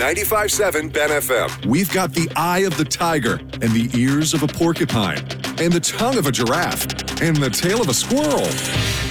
95.7 Ben FM. We've got the eye of the tiger and the ears of a porcupine and the tongue of a giraffe and the tail of a squirrel.